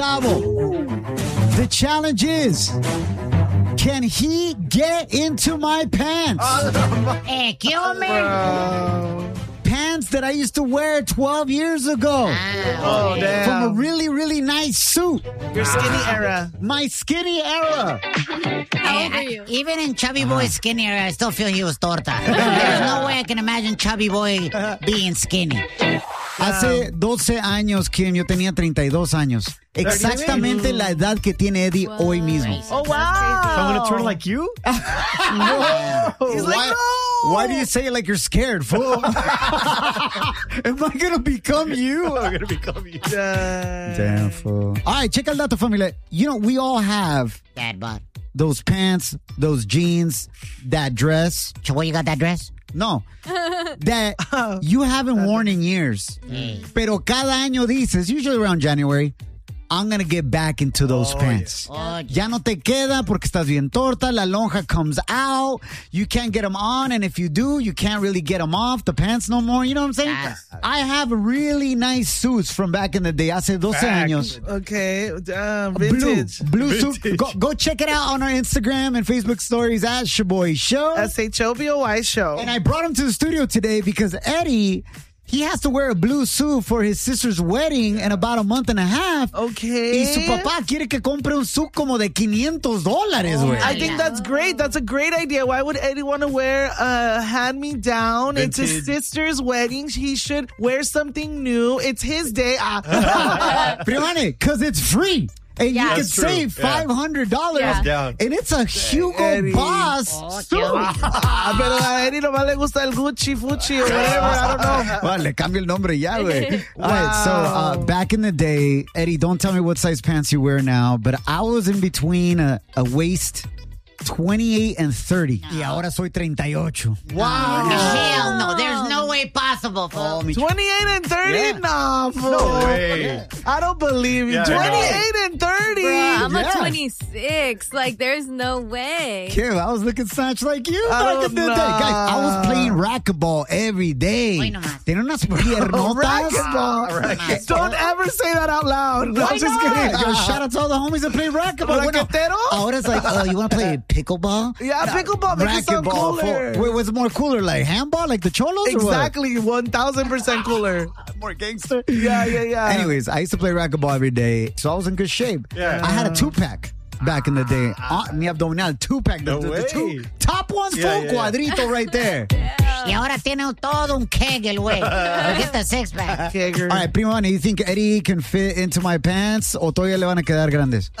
The challenge is, can he get into my pants? ¿Qué hombre? Pants that I used to wear 12 years ago. Oh, damn. From a really, really nice suit. Your skinny era. My skinny era. How old are you? Even in Chubby Boy's skinny era, I still feel he was torta. There's no way I can imagine Chubby Boy being skinny. Hace 12 años, Kim, yo tenía 32 años. Exactamente la edad que tiene Eddie hoy mismo. Oh, wow. So I'm going to turn like you? No. He's like, no. Why do you say it like you're scared, fool? Am I going to become you? I'm going to become you. Damn, fool. All right, check el dato, familia. You know, we all have Dad, but. those pants, those jeans, that dress. Chaboy, you got that dress? No, that you haven't worn in years. Pero cada año dices, usually around January, I'm going to get back into those pants. Yeah. Ya no te queda porque estás bien torta. La lonja comes out. You can't get them on. And if you do, you can't really get them off the pants no more. You know what I'm saying? Yes. I have really nice suits from back in the day. Hace 12 años. Okay, vintage. Blue suit. Go check it out on our Instagram and Facebook stories at Shaboy Show. SHOBOY Show. And I brought him to the studio today because Eddie, he has to wear a blue suit for his sister's wedding in about a month and a half. Okay. Y su papá quiere que compre un suit como de $500, güey. I think that's great. That's a great idea. Why would Eddie want to wear a hand-me-down? It's his sister's wedding. He should wear something new. It's his day. Primane, because it's free. And you can save $500. Yeah. And it's a Hugo Eddie. Boss suit. Pero a Eddie nomás le gusta el Gucci, Fucci, or whatever. I don't know. Well, le cambio el nombre ya, güey. All right, so back in the day, Eddie, don't tell me what size pants you wear now, but I was in between a waist 28 and 30. Y ahora soy 38. Wow. Hell no. There's no way possible, fool. 28 and 30? Yeah. No, fool. No way. I don't believe you. Yeah, 28 and 30. I'm Yeah. a 26. Like, there's no way. Kim, I was looking such like you I back don't in the day. know. Guys, I was playing racquetball every day. Hoy nomás. Tiene unas piernotas. Racquetball. Don't ever say that out loud. No, I'm just kidding. Yo, shout out to all the homies that play racquetball. Raquetero? Ahora it's like, you want to play pickleball? Yeah, pickleball makes it sound cooler. Wait, what's more cooler? Like handball? Like the cholos? Exactly, 1,000% cooler. Or what? More gangster? Yeah. Anyways, I used to play racquetball every day, so I was in good shape. Yeah. I had a 2-pack back in the day. Mi abdominal 2-pack. No the way. two top ones, Yeah, full cuadrito right there. Y ahora tiene todo un kegel, güey. Forget the six-pack. Kegger. All right, Primo, you think Eddie can fit into my pants o todavía le van a quedar grandes?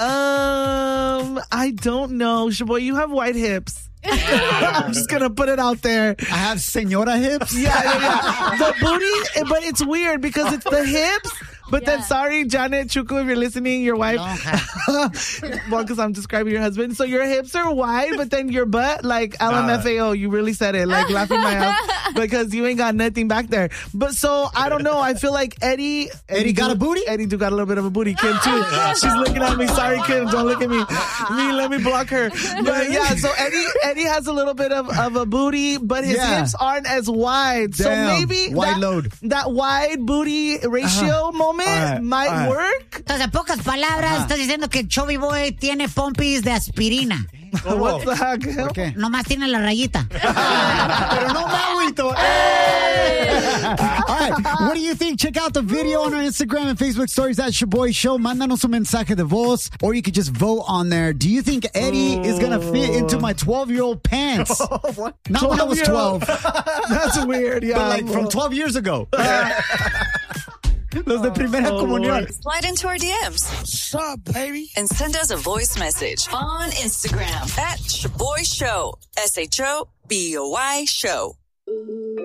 I don't know. Shaboy, you have white hips. I'm just going to put it out there. I have senora hips. Yeah. The booty, but it's weird because it's the hips. But then, sorry, Janet Chuku, if you're listening, your wife. Well, because I'm describing your husband. So your hips are wide, but then your butt, like LMFAO, you really said it, like laughing my ass, because you ain't got nothing back there. But so, I don't know. I feel like Eddie got a booty? Eddie do got a little bit of a booty. Kim, too. She's looking at me. Sorry, Kim, don't look at me. Let me block her. But yeah, so Eddie has a little bit of a booty, but his hips aren't as wide. Damn. So maybe wide load. That wide booty ratio moment might work. Entonces, en pocas palabras, estás diciendo que Chubby Boy tiene pompis de aspirina. What the heck? Okay. Nomás tiene la rayita. Pero no me agüito. All right, what do you think? Check out the video on our Instagram and Facebook stories at Shaboy Show. Mándanos un mensaje de voz, or you could just vote on there. Do you think Eddie is going to fit into my 12-year-old pants? What? Not when I was 12. That's weird, yeah. But like from 12 years ago. Los de primera comunión. Slide into our DMs. What's up, baby? And send us a voice message on Instagram at Shaboy Show. SHOBOY Show.